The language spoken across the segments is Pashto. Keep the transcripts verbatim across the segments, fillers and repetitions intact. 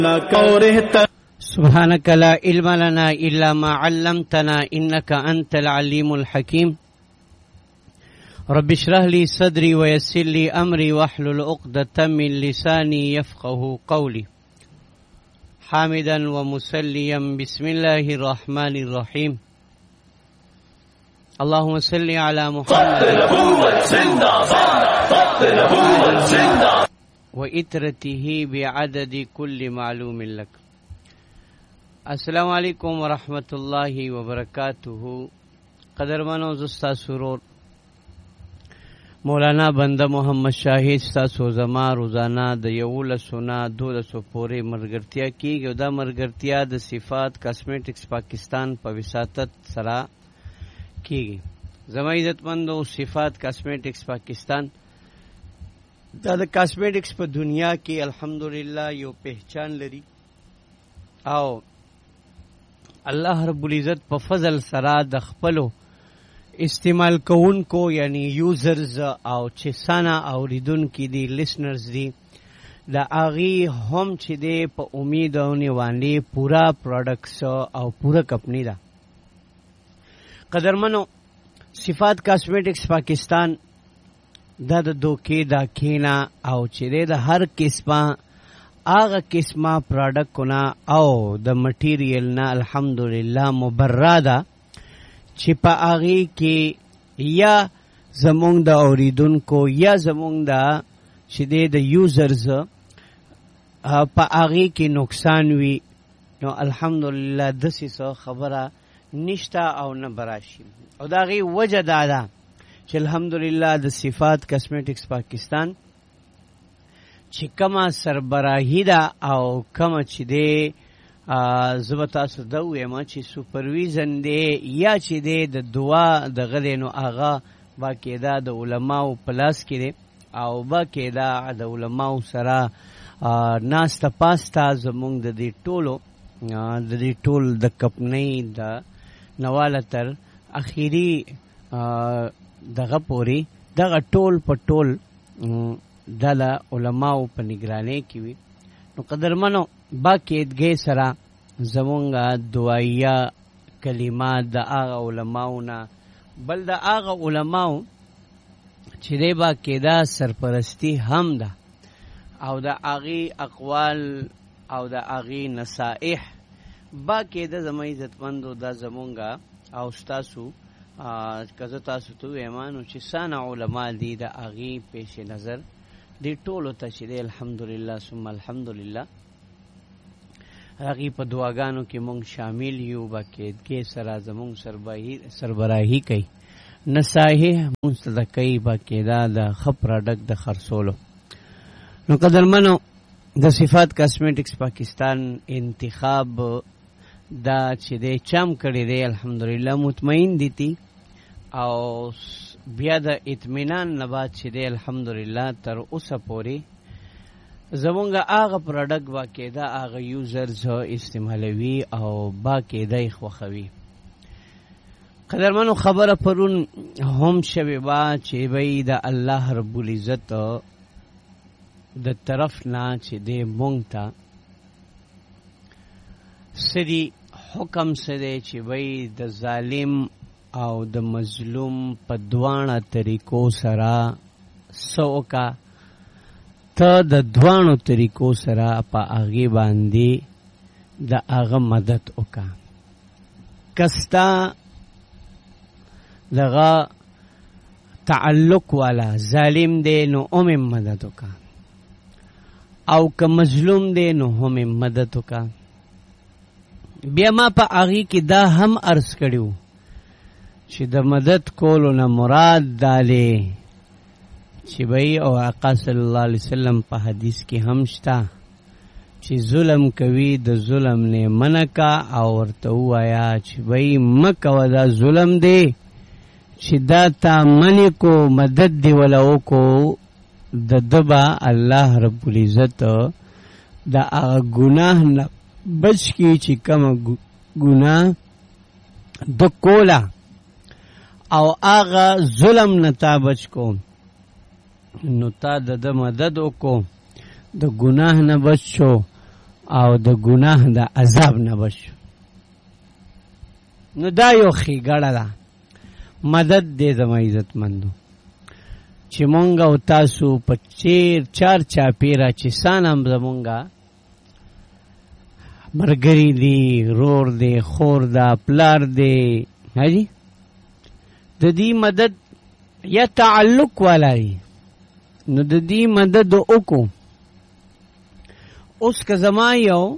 سبحانك لا علم لنا إلا ما علمتنا إنك أنت العليم الحكيم رب اشرح لي صدري ويسر لي أمري واحلل عقدة من لساني يفقه قولي حامدا ومسليا بسم الله الرحمن الرحيم اللهم صل على محمد وإترته بعدد كل معلوم لك. السلام علیکم ورحمۃ اللہ وبرکاتہ. قدرمنو زستا سرور مولانا بندہ محمد شاہد ستاسو زما روزانہ د یولسونه دولسو پورې مرګرتیا کیږي او دا مرګرتیا د صفات کاسمیټکس پاکستان په وساطت سره کیږي. زما عزتمندو صفات کاسمیټکس پاکستان دا د کاسمیټکس په دنیا کې الحمدلله یو پہچان لري او الله رب العزت په فضل سره د خپلو استعمال کوونکو یعنی یوزرز او چې سانا اوریدونکي دي لسنرز دي د هغې هم چې دی په امید او نیوانې پورا پروډکټس او پورا کمپنی ده. قدرمنو صفات کاسمیټکس پاکستان دا د دوکې دا کینا او چې دی د هر قسمه هغه قسمه پروډکټونه او د مټیریل نه الحمدلله مبرا ده چې په هغې کې یا زمونږ د اوریدونکو یا زمونږ د چې دی د یوزرز په هغې کې نقصان وي نو الحمدلله داسې څه خبره نشته او نه به راشي. او د هغې وجه دا ده چې الحمدلله د صفات کاسمیټکس پاکستان چې کومه سربراهي ده او کومه چې دی زه به تاسو ته ووایم چې سوپرویزن دی یا چې دی د دعا دغه دی نو هغه باقاعده د علماو په لاس کې دی او باقاعده د علماو سره ناسته پاسته زمونږ د دې ټولو د دې ټول د کمپنۍ د نواله تر اخري دغه پورې دغه ټول په ټول دا د علماو په نگرانۍ کې وي. نو قدرمنو باقاعدګۍ سره زمونږ دعایه کلمات د هغه علماو نه بل د هغه علماو چې دی باقاعده سرپرستی هم ده او د هغې اقوال او د هغې نصائح باقاعده زما عزتمندو دا زمونږ او ستاسو که زه تاسو ته ووایم نو چې څانه علما دي د هغې پیش نظر دې ټولو ته چې دی الحمدلله ثم الحمدلله هغې په دعاګانو کې مونږ شامل یو. باقاعدګۍ سره زمونږ سربراهي کوي نصایح مونږ ته کوي باقاعده د ښه پروډکټ د خرڅولو. نو قدرمنو د صفات کاسمیټکس پاکستان انتخاب دا چې دی چم کړی دی الحمدلله مطمئن دي تی او بیا د اطمینان نه بعد چې دی الحمدلله تر اوسه پورې زمونږ هغه پروډکټ باقاعده هغه یوزرز استعمالوي او باقاعده یې خوښوي. قدرمنو خبره پرون هم شوې وه چې بی د الله رب العزت د طرف نه چې دی مونږ ته څه دي حکم څه دی چې بی د ظالم او د مظلوم په دواړه طریقو سره څه وکړه ته د دواړو طریقو سره په هغې باندې د هغه مدد وکړه. که ستا دغه تعلق والا ظالم دی نو هم مدد وکړه او که مظلوم دی نو هم مدد وکړه. بیا ما په هغې کې دا هم عرض کړي چې د مدد کولو نه مراد دا دی چې بی او آقا صلی الله علیه وسلم په حدیث کې هم شته چې ظلم کوي د ظلم نه منع کا او ورته ووایه چې بی مه کوه دا ظلم دی چې دا تا منع کو مدد دی وله وکړو د ده به الله رب العزت د هغه ګناه نه بچ کی چې کومه ګناه د کوله او هغه ظلم نه تا بچ کو نو تا د ده مدد وکړو د ګناه نه بچ شو او د ګناه د عذاب نه بچو. نو دا یو ښېګړه ده. مدد دې زما عزت مندو چې مونږ او تاسو په چیر چار چاپیره چې سانم زمونږه مرګري دی، رور دی، خور دا، پلار دی، هاجی د دې مدد یا تعلق والا دی. نو د دې مدد وکړو. اوس که زما یو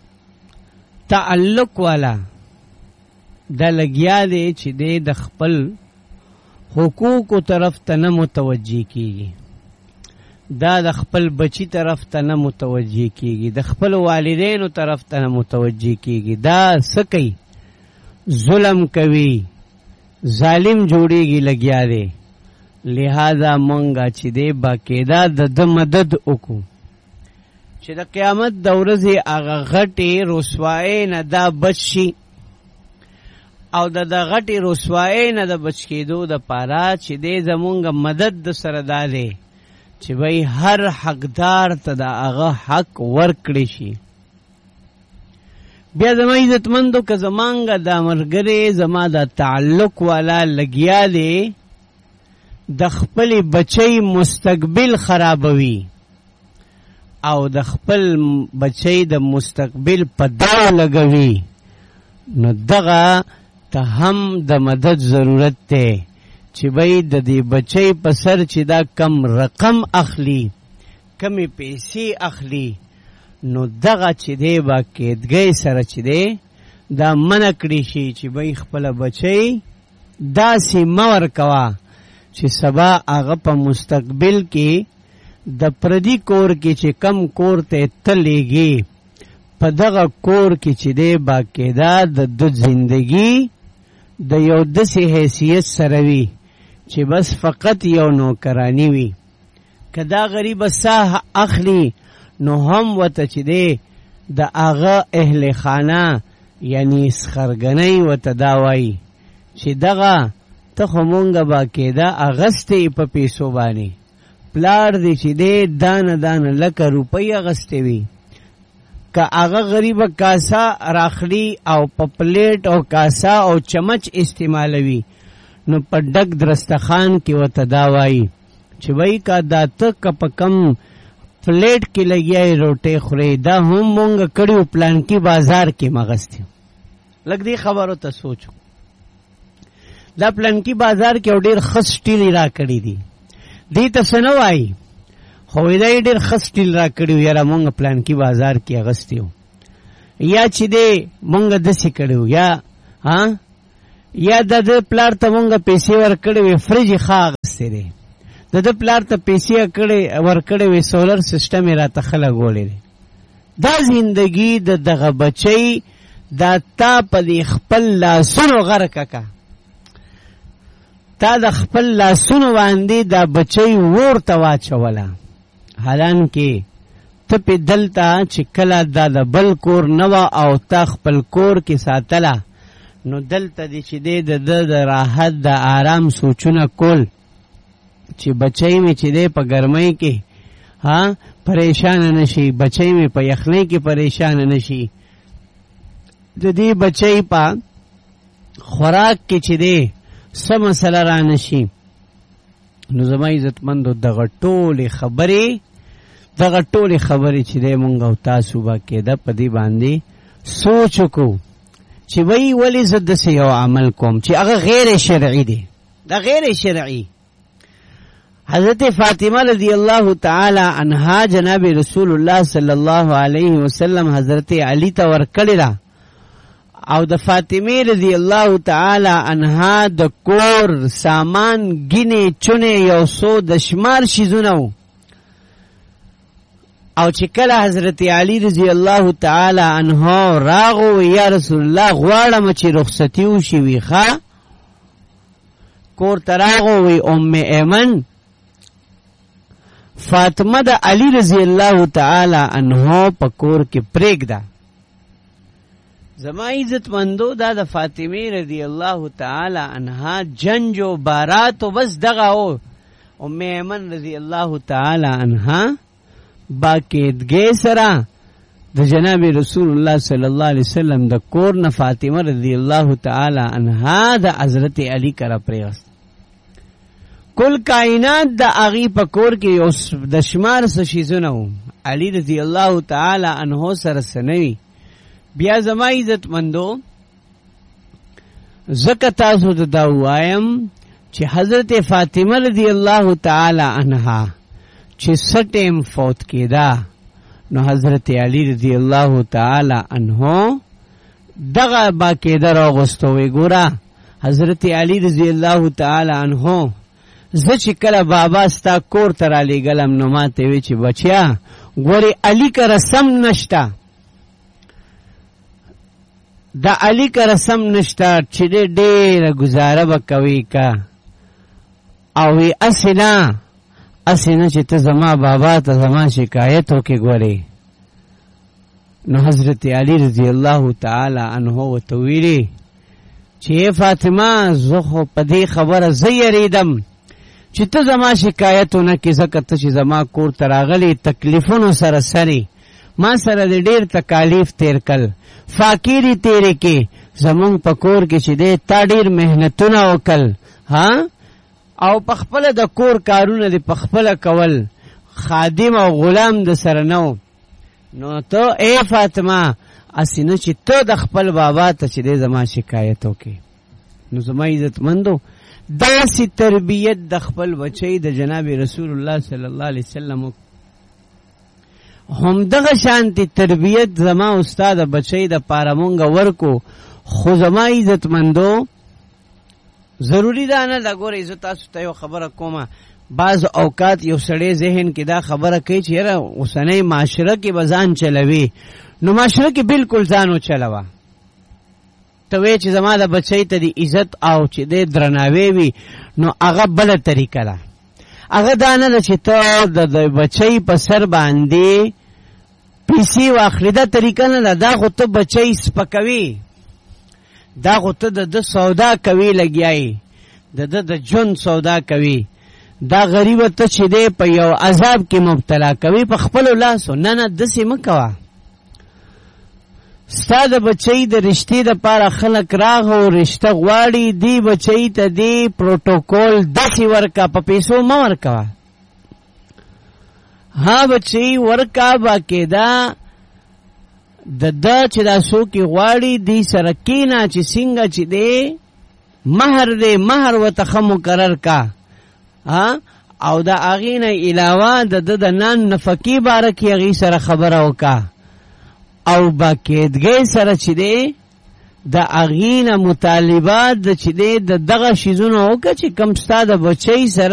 تعلق والا دا لګیا دی چې دی د خپل حقوقو طرف ته نه متوجه کیږي، دا د خپل بچی طرف ته نه متوجه کیږي، د خپل والدینو طرف ته نه متوجه کیږي، دا څه کوي؟ ظلم کوي، ظالم جوړیږي، لګیا دی. لہذا مونږه چې دی باقاعده د ده مدد وکړو چې د قیامت د ورځې هغه غټې رسوایۍ نه دا بچ شي. او د د غټې رسوایۍ نه د بچ کېدو دپاره چې دی زمونږ مدد د سره دا دی چې بھئی هر حقدار ته د هغه حق ورکړی شي. بیا زما عزتمندو که زمانګه دا ملګری زما د تعلق والا لګیا دی د خپل بچی مستقبل خرابوي او د خپل بچی د مستقبل په داو لګوي، نو دغه ته هم د مدد ضرورت دی چې بھئی د دې بچی په سر چې دا کم رقم اخلي، کمی پیسې اخلي، نو دغه چې دی با کېدګۍ سره چې دی دا منع کړی شي چې بھئی خپل بچی داسې مه ورکوه چې سبا هغه په مستقبل کې د پردي کور کې چې کم کور ته ته لیږي په دغه کور کې چې دی باقاعده د ده زندګي د یو داسې حیثیت سره وي چې بس فقط یو نوکرانی وي. که دا غریبه ساه اخلي نو هم ورته چې دی د هغه اهل خانه یعنی سخرګنۍ ورته دا وایي چې دغه ته خو مونږه باقاعده اغستې په پیسو باندې، پلار دی چې دی دانه دانه لکه روپۍ اغستې وي. که هغه غریبه کاسه راخلي او په پلیټ او کاسه او چمچ استعمالوي نو په ډک درستخان کې ورته دا وایي چې وایي که دا ته که په کم پلیټ کې لګیا روټۍ خورې دا هم مونږ کړي پلانکي بازار کې مغستې. لږ دې خبرو ته سوچ، دا پلانکی بازار کې او ډېر ښه سټیل را کړي دي، دې ته څه نه وایي خو دا یې ډېر ښه سټیل را کړي وو، یاره مونږ پلانکی بازار کې اغستې وو، یا چې دی مونږ داسې کړي وو، یا ها یا د ده پلار ته مونږ پیسې ورکړې وې فریج یې ښه اغستی دی، د ده پلار ته پیسې ورکړې وې سولر سسټم یې راته ښه لګولی دی. دا زندګي د دغه بچی دا تا په دې خپل لاسونو غرقه که، تا د خپل لاسونو باندې دا بچی ور ته واچوله، حالانکې ته پې دلته چې کله دا د بل کور نه وه او تا خپل کور کې ساتله، نو دلته دې چې دی د ده د راحت د آرام سوچونه کول چې بچی مې چې دی په ګرمۍ کې ها پریشانه نشي، بچی مې په یخنۍ کې پریشانه نشي، د دې بچی په خوراک کې چې دی څه مسله را نشي. نو زما عزتمندو دغه ټولې خبرې دغه ټولې خبرې چې دی مونږ او تاسو باقاعده په دې باندې سوچ وکړو چې وایي ولې زه داسې یو عمل کوم چې هغه غیر شرعي دی. دا غیر شرعي. حضرت فاطمه رضی الله تعالی عنها جناب رسول الله صلی الله علیه وسلم حضرت علی ته ورکړې ده، او د فاطمه رضی الله تعالی عنها د کور سامان گینه چونه یو سو د شمار شیزونه وو، او چې کله حضرت علی رضی الله تعالی عنه راغو یا رسول الله غواړم چې رخصتی وشي وي ښه کور ته راغو وی ام ایمن فاطمه د علی رضی الله تعالی عنه په کور کې پرېږده. زما عزت مندو دا د فاطمه رضی الله تعالی عنها جنج و بارات و بس دغه او ام ایمن رضی الله تعالی عنها باقاعدګۍ سره د جناب رسول الله صلی الله علیه وسلم د کور نه فاطمه رضی الله تعالی عنها د حضرت علی کرا پریوست. کل کائنات د اغي په کور کې یو د شمار څه شیزونه وو. علی رضی الله تعالی عنہ سره سنوي. بیا زما عزت مندو زکه تاسو ته دا وایم چې حضرت فاطمه رضی الله تعالی عنها چې سټیم فوت کېدا نو حضرت علی رضی الله تعالی عنہ دغه با کېدا راغستوي. ګوره حضرت علی رضی الله تعالی عنہ زه چې کله بابا ستا کور ته رالیږلم نو ما ته وی چې بچیا ګورې علی که رسم نشته، د علی که رسم نشته چې ډېره ګزاره به کوي که او وی اسې نه اسې نه چې ته زما بابا ته زما شکایت وکې ګورې. نو حضرت علی رضی الله تعالی عنہ ورته ویلې چې فاطمه زه خو په دې خبره زه یریدم چې ته زما شکایت ونه کړې ځکه ته چې زما کور ته راغلې تکلیفونو سره سرې ما سره د ډېر تکالیف تیر کړل، فاقیرې تېرې کې زمونږ په کور کې چې دی تا ډېر محنتونه وکړل ها او په خپله د کور کارونه دې په خپله کول، خادم او غلام د سره نه و. نو ته ای فاطمه اسې نه چې ته د خپل بابا ته چې دی زما شکایت وکړې. نو زما عزتمندو داسې تربیت د خپل بچی د جناب رسول الله صلی الله علیه وسلم هم دغه شانتی تربیت زما استاد بچی د پاره مونږ ورکو. خو زما عزتمندو ضروری ده نه د ګورې زه تاسو ته یو خبره کومه، بعض اوقات یو سړی ذهن کې دا خبره کوي چې یاره اوسنۍ معاشره کې به ځان چلوي، نو معاشره کې بالکل ځان وچلوه. ته وی چې زما د بچی ته د عزت او چې د درناوی وي نو هغه بله طریقه ده. هغه دا نه ده چې ته د بچی په سر باندې پیسې واخلې، دا طریقه نه ده. دا خو ته بچی سپکوي، دا خو ته د ده سودا کوي لګیایي، د ده د ژوند سودا کوي. دا غریبه ته چې دی په یو عذاب کې مبتلا کوي په خپلو لاسو. نه نه داسې مه کوه. ستا د بچی د رشتې دپاره خلک راغو رشته غواړي، دی بچی ته دی پروتوکول داسې ورکه، په پیسو مه ورکوه. ها بچی ورکه باقاعده د ده چې دا څوک غواړي دی سره کېنه چې څنګه چې دی مهر دی مهر ورته ښه مقرر کا او د هغې نه علاوه د ده د نان نفقې باره کې هغې سره خبره وکړه او باقاعدګۍ سره چې دی د هغې نه مطالبات د چې دی د دغه شیزونه وکړه چې کوم ستا د بچی سره